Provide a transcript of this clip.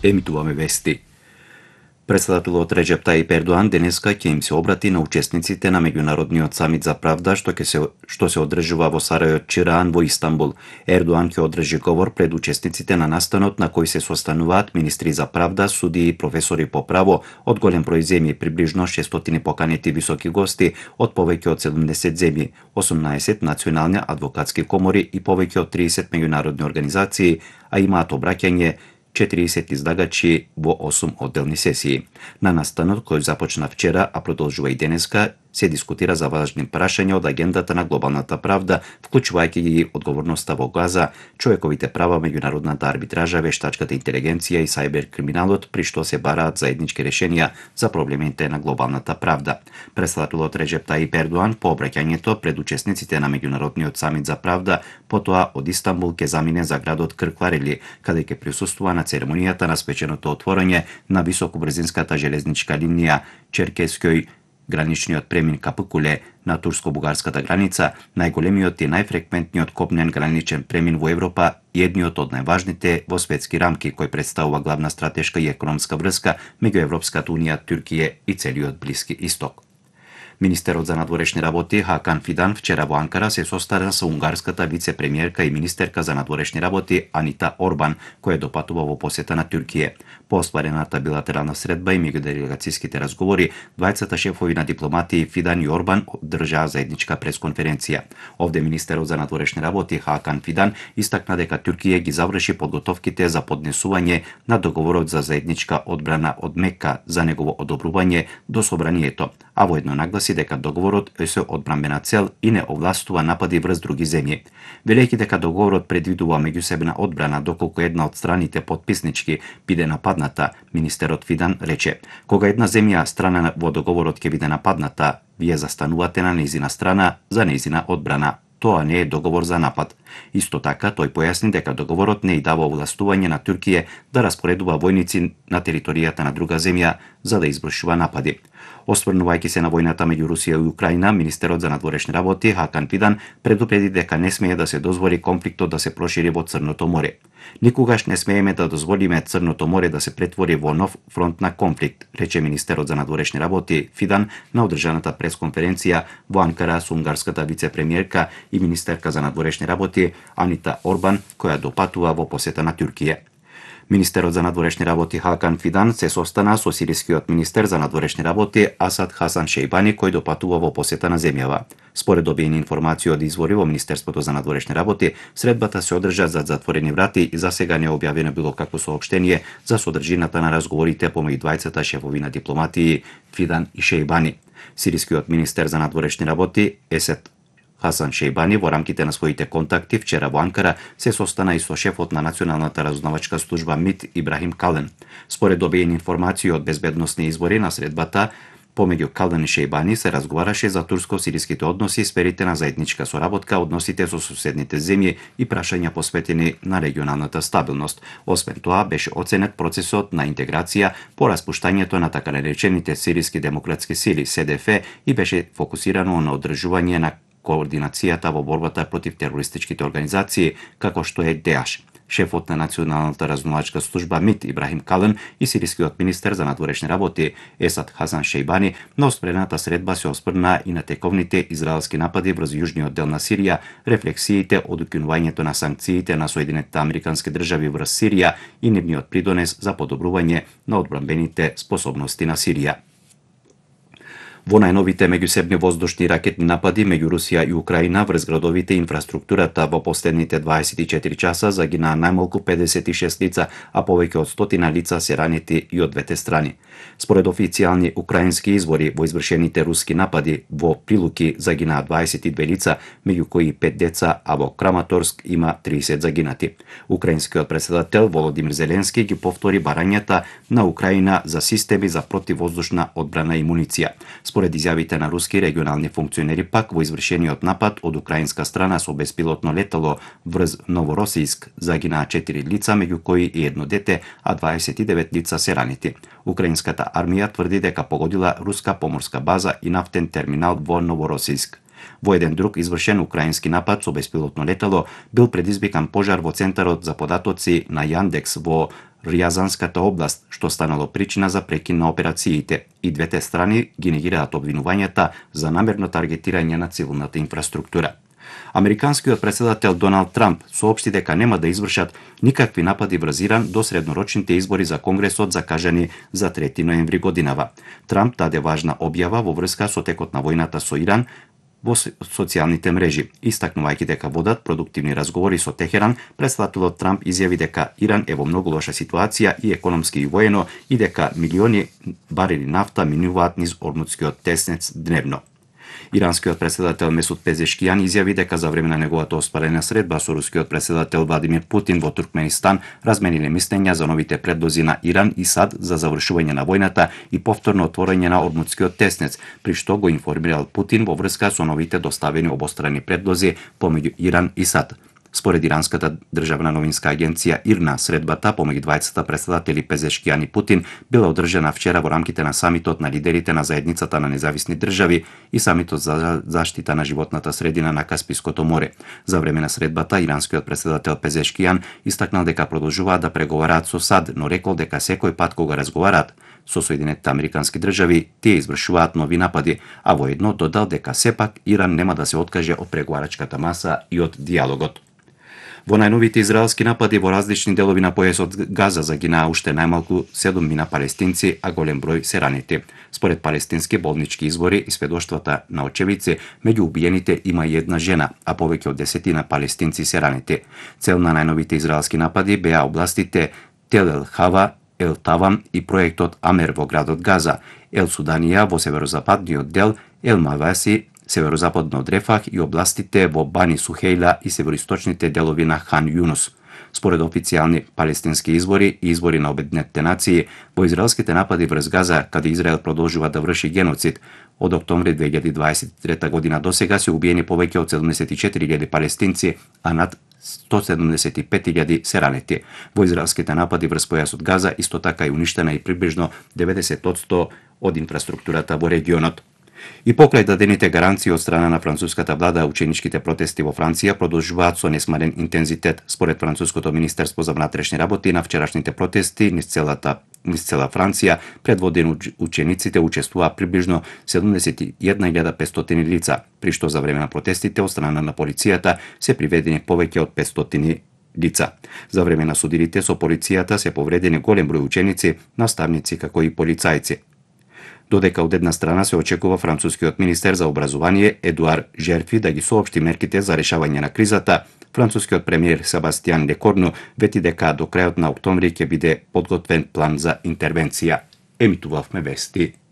Емитуваме вести. Председателот Реджеп Таип Ердоан денеска ќе им се обрати на учесниците на меѓународниот самит за правда што се одржува во Сарајот Чираан во Истанбул. Ердоан ќе одржи говор пред учесниците на настанот на кој се состануваат министри за правда, судии и професори по право од голем број земји, приближно 600 поканети високи гости од повеќе од 70 земји, 18 национални адвокатски комори и повеќе од 30 меѓународни организации, а имаат обраќање 40 излагачи во 8 одделни сесии. На настанот кој започна вчера, а продолжува и денеска, се дискутира за важни прашања од агендата на глобалната правда, вклучувајќи ги одговорноста во Газа, човековите права, меѓународната арбитража, вештачката интелигенција и сајбер криминалот, при што се бараат заеднички решенија за проблемите на глобалната правда. Председателот Реджеп Таип Ердоан по обраќањето пред учесниците на меѓународниот самит за правда, потоа од Истанбул ќе замине за градот Кркварели, каде ќе присуствува на церемонијата на свеченото отворање на високобрзинската железничка линија Черкеској граничниот премин Капыкуле на турско-бугарската граница, најголемиот и најфреквентниот копнен граничен премин во Европа и едниот од најважните во светски рамки, кој представува главна стратешка и економска врска меѓу Европската унија, Туркија и целиот Блиски Исток. Министерот за надворешни работи Хакан Фидан вчера во Анкара се состана со унгарската вице-премиерка и министерка за надворешни работи Анита Орбан, која допатува во посета на Туркија. По остварената билатерална средба и меѓуделегацијските разговори, двајцата шефови на дипломатии Фидан и Орбан одржаа заедничка пресконференција. Овде министерот за надворешни работи Хакан Фидан истакна дека Туркија ги заврши подготовките за поднесување на договорот за заедничка одбрана од Мека за негово одобрување до собранието, а воедно нагласи дека договорот е со одбранбена цел и не овластува напади врз други земји. Велејќи дека договорот предвидува меѓусебна одбрана доколку една од страните потписнички биде нападната, министерот Фидан рече: кога една земја страна во договорот ќе биде нападната, вие застанувате на нејзина страна за нејзина одбрана. Тоа не е договор за напад. Исто така, тој појасни дека договорот не и дава овластување на Туркија да распоредува војници на територијата на друга земја за да извршува напади. Осврнувајќи се на војната меѓу Русија и Украина, министерот за надворешни работи Хакан Фидан предупреди дека не смее да се дозволи конфликтот да се прошири во Црното море. Никогаш не смееме да дозволиме Црното море да се претвори во нов фронт на конфликт, рече министерот за надворешни работи Фидан на одржаната пресконференција во Анкара со унгарската вице-премиерка и министерка за надворешни работи Анита Орбан, која допатува во посета на Туркија. Министерот за надворешни работи Хакан Фидан се состана со сирискиот министер за надворешни работи Асад Хасан Шејбани, кој допатува во посета на земјава. Според добиени информации од извори во Министерството за надворешни работи, средбата се одржа за затворени врати и засега не е објавено било какво соопштение за содржината на разговорите помеѓу двајцата шефови на дипломатии Фидан и Шејбани. Сирискиот министер за надворешни работи Асад Хасан Шејбани во рамките на своите контакти вчера во Анкара се состана и со шефот на националната разузнавачка служба МИТ Ибрахим Кален. Според добиени информации од безбедносни извори на средбата, помеѓу Кален и Шејбани се разговараше за турско-сириските односи, сферите на заедничка соработка, односите со соседните земји и прашања посветени на регионалната стабилност. Освен тоа, беше оценет процесот на интеграција по распуштањето на така наречените сириски демократски сили СДФ и беше фокусирано на одржување на координацијата во борбата против терористичките организации, како што е ДЕАШ. Шефот на националната разузнавачка служба МИТ Ибрахим Кален и сирискиот министер за надворешни работи Асад Хасан Шејбани на оспрената средба се оспрна и на тековните израелски напади врз јужниот дел на Сирија, рефлексиите од укинувањето на санкциите на Соединетите Американски држави врз Сирија и нивниот придонес за подобрување на одбранбените способности на Сирија. Во најновите меѓусебни воздушни ракетни напади меѓу Русија и Украина врз градовите и инфраструктурата во последните 24 часа загинаа најмалку 56 лица, а повеќе од 100 лица се ранети и од двете страни. Според официјални украински извори, во извршените руски напади во Прилуки загинаа 22 лица, меѓу кои 5 деца, а во Краматорск има 30 загинати. Украинскиот председател Володимир Зеленски ги повтори барањата на Украина за системи за противвоздушна одбрана и муниција. Според изјавите на руски регионални функционери пак, во извршениот напад од украинска страна со беспилотно летало врз Новоросијск загинаа 4 лица, меѓу кои и едно дете, а 29 лица се ранети. Украинската армија тврди дека погодила руска поморска база и нафтен терминал во Новоросијск. Во еден друг извршен украински напад со беспилотно летало бил предизвикан пожар во центарот за податоци на Јандекс во Ријазанската област, што станало причина за прекин на операциите. И двете страни ги негираат обвинувањата за намерно таргетирање на цивилната инфраструктура. Американскиот председател Доналд Трамп соопшти дека нема да извршат никакви напади врз Иран до среднорочните избори за Конгресот закажани за 3 ноември годинава. Трамп даде важна објава во врска со текот на војната со Иран во социјалните мрежи, истакнувајќи дека водат продуктивни разговори со Техеран. Председателот Трамп изјави дека Иран е во многу лоша ситуација и економски и воено и дека милиони барели нафта минуваат низ Ормутскиот теснец дневно. Иранскиот председател Месуд Пезешкијан изјави дека за време на неговата оспарена средба со рускиот председател Владимир Путин во Туркменистан размениле мислења за новите предлози на Иран и САД за завршување на војната и повторно отворање на Ормутскиот теснец, при што го информирал Путин во врска со новите доставени обострани предлози помеѓу Иран и САД. Според иранската државна новинска агенција ИРНА, средбата помеѓу двајцата председатели Пезешкијан и Путин била одржана вчера во рамките на самитот на лидерите на заедницата на независни држави и самитот за заштита на животната средина на Каспиското море. За време на средбата иранскиот председател Пезешкијан истакнал дека продолжуваат да преговараат со САД, но рекол дека секој пат кога разговараат со Соединетите Американски држави, тие извршуваат нови напади, а воедно додал дека сепак Иран нема да се откаже од преговарачката маса и од диалогот. Во најновите израелски напади во различни делови на појасот Газа загинаа уште најмалку 7 палестинци, а голем број се ранети. Според палестински болнички извори и сведоштвата на очевидци, меѓу убиените има и една жена, а повеќе од 10 палестинци се ранети. Цел на најновите израелски напади беа областите Тел ел Хава, Ел Тавам и проектот Амер во градот Газа, Ел Суданија во северозападниот дел, Ел Маваси северозападно од Рефах и областите во Бани Сухејла и североисточните делови на Хан Јунус. Според официјални палестински извори и извори на Обединетите нации, во израелските напади врз Газа, каде Израел продолжува да врши геноцид, од октомври 2023 година до сега се убиени повеќе од 74.000 палестинци, а над 175.000 се ранети. Во израелските напади врз појасот Газа исто така е уништена и приближно 90% од инфраструктурата во регионот. И покрај дадените гаранции од страна на француската влада, ученичките протести во Франција продолжуваат со несмарен интензитет. Според француското министерство за внатрешни работи, на вчерашните протести низ цела Франција, предводени учениците учествуваа приближно 71.500 лица, при што за време на протестите од страна на полицијата се приведени повеќе од 500 лица. За време на судирите со полицијата се повредени голем број ученици, наставници како и полицајци. Додека од една страна се очекува францускиот министер за образование Едуар Жерфи да ги соопшти мерките за решавање на кризата, францускиот премиер Себастијан Лекорну вети дека до крајот на октомври ќе биде подготвен план за интервенција. Емитувавме вести.